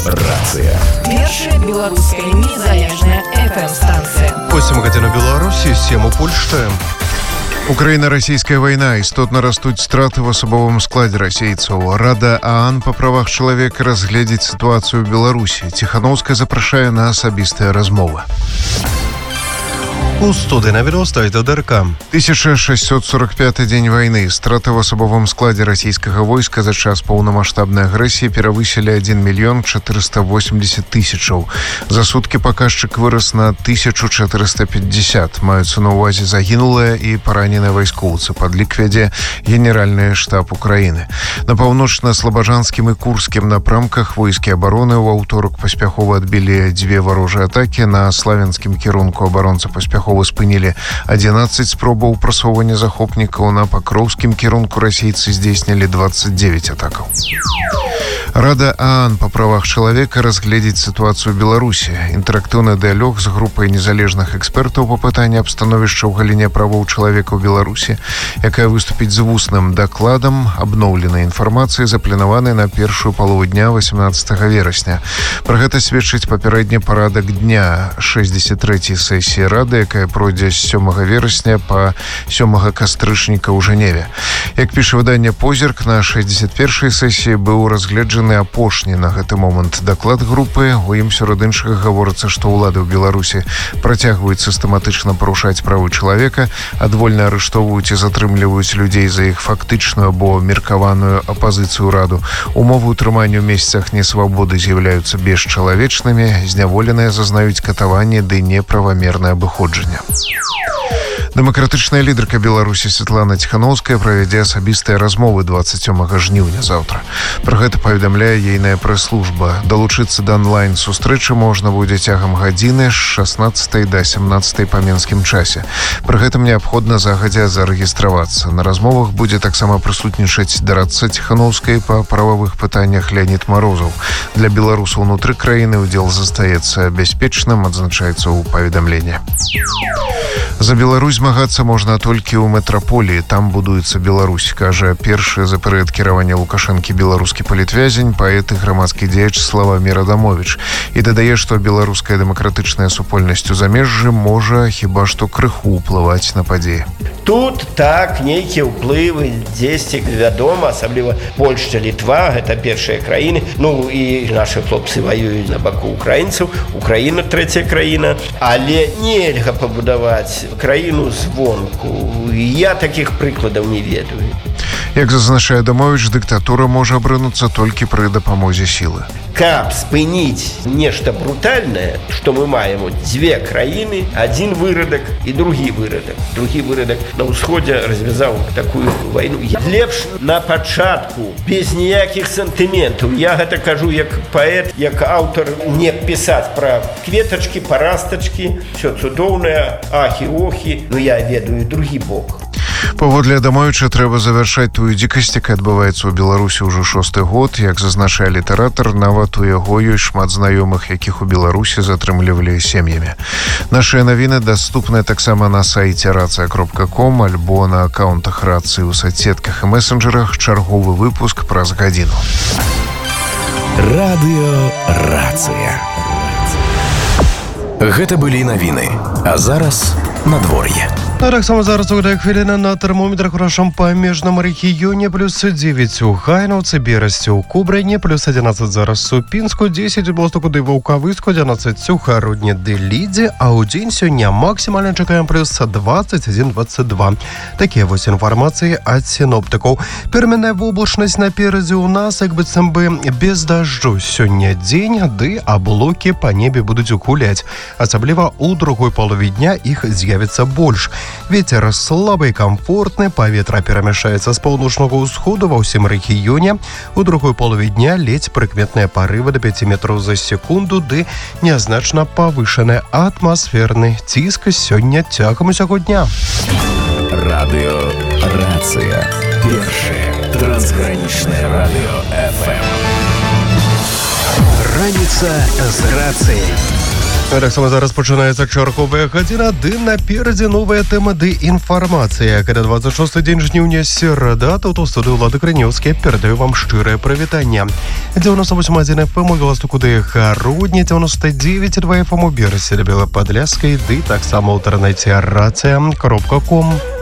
Рацыя. Першая беларуская незалежная FM-станція. 8 гадзін у Беларусі, 7 у Польшчы. Украіна-расійская вайна. Істотна растуць страты в асабовым складзе расейцаў. Рада ААН па правах чалавека разгледзець сітуацыю ў Беларусі. Ціхановская запрашае на асабістыя размовы. У студыі навідоўства до ДРК. 1645 дзень вайны. Страты в асабовым складзе расійскага войска за час поўнамаштабнай агрэсіі перавысілі 1 мільён 480 тысячаў. За суткі паказчык вырас на 1450. Маюцца на ўвазе загінулыя і параненыя вайскоўцы. Падлік вядзе Генеральны штаб Украіны. На паўночна-слабажанскім і курскім напрамках войскі абароны ў аўторак паспяхова адбілі 2 варожыя атакі. На славянскім кірунку абаронцы паспяхова спынілі 11 спробаў прасоўвання захопнікаў. На пакроўскім кірунку расейцы здзейснілі 29 атакаў. Рада ААН па правах чалавека разгледзець сітуацыю ў Беларусі. Інтэрактыўны дыялог з групай незалежных экспертаў па пытанні аб становішча ў галіне правоў чалавека ў Беларусі, якая выступіць з вусным дакладам абноўленай інфармацыі, запланаванай на першую палову дня 18 верасня. Пра гэта сведчыць папярэдні парадак дня 63-й сесіі Рады, якая пройдзе з 7 верасня па 7 кастрычніка ў Жэневе. Як піша выданне «Позірк», на 61-й сесіі быў разгледжаны апошні на гэты момант даклад групы. У ім сярод іншага гаворыцца, што ўлады ў Беларусі працягваюць сістэматычна парушаць правы чалавека, адвольна арыштоўваюць і затрымліваюць людзей за іх фактычную або меркаваную апазіцыю раду. Умовы ўтрымання ў месцах несвабоды з'яўляюцца бесчалавечнымі, зняволеныя зазнаюць катаванне ды неправамернае абыходжанне. Дэмакратычная лідарка Беларусі Святлана Ціхановская правядзе асабістыя размовы 27 жніўня заўтра. Пра гэта паведамляе ейная прэс-служба. Далучыцца да онлайн-сустрэчы можна будзе цягам гадзіны з 16 да 17 па менскім часе. Пры гэтым неабходна загадзя зарэгістравацца. На размовах будзе таксама прысутнічаць дарадца Ціхановскай па прававых пытаннях Леонід Марозаў. Для беларусаў унутры краіны ўдзел застаецца бяспечным, адзначаецца ў паведамленні. За Беларусь змагацца можна толькі ў метраполіі. Там будуецца Беларусь, кажа першы за перыяд кіравання Лукашэнкі беларускі палітвязень, паэт і грамадскі дзеяч Славамір Адамовіч. І дадае, што беларуская дэмакратычная супольнасць у замежжы можа хіба што крыху ўплываць на падзеі. Тут так, нейкія ўплывы дзесьці вядома, асабліва Польшча, Літва, гэта першыя краіны. Ну і нашы хлопцы ваююць на баку украінцаў. Украіна трэцяя краіна, але нельга пабудаваць краіну звонку. Я такіх прыкладаў не ведаю. Як зазначае Адамовіч, дыктатура можа абрынуцца толькі пры дапамозе сілы. Каб спыніць нешта брутальнае, што мы маем дзве краіны, адзін вырадак і другі вырадак. Другі вырадак на ўсходзе развязаў такую вайну. Лепш на пачатку, без ніякіх сантыментаў. Я гэта кажу як паэт, як аўтар, не пісаць пра кветачкі, парастачкі, ўсё цудоўнае, ахі-охі, но я ведаю другі бок. Паводле Адамовіча трэба завяршаць тую дзікасць, якая адбываецца ў Беларусі ўжо 6-й год. Як зазначае літаратар, нават у яго ёсць шмат знаёмых, якіх у Беларусі затрымлівалі сем'ямі. Нашыя навіны даступныя таксама на сайце racja.com альбо на акаунтах Рацыі ў соцсетках і месенджерах. Чарговы выпуск праз гадзіну. Радыё Рацыя. Гэта былі навіны. А зараз надвор'е. Так само зараз у гэтыя хвіліны на тэрмометрах у нашым памежным рэгіёне плюс 9 у Хайнаўцы, Берасці, у Кубрыне, плюс 11 зараз у Пінску, 10 у Блостоку ды Ваўкавыску, 11 у Хародні ды Лідзе, а ў дзень сёння максімальна чакаем плюс 21-22. Такія вось інфармацыі ад сіноптыкаў. Пераменная воблачнасць наперадзе ў нас, як быццам бы без дажджу. Сёння дзень, ды аблокі па небе будуць гуляць. Асабліва ў другой палове дня іх з'явіцца больш. Вецер слабы і камфортны, паветра перамяшаецца з паўночнага ўсходу ва ўсім рэгіёне. У другой палове дня ледзь прыкметныя парывы да 5 метраў за секунду, ды нязначна павышаны атмасферны ціск сёння цягам усяго дня. Радыё Рацыя. Першае трансгранічнае радыё FM. Раніца з рацыяй. Так само зараз пачынаецца чарговая гадзіна, ды наперадзе новая тэма ды інфармацыя. Когда 26 дзень жніўня серада, тут у студыі Ўлады Крынеўскія перадаю вам шчырае прывітанне. 98,1 FM у Галастуку да Гародні, 99,2 FM у Берасці, Белападляскай, ды таксама ў інтэрнэце racea.com.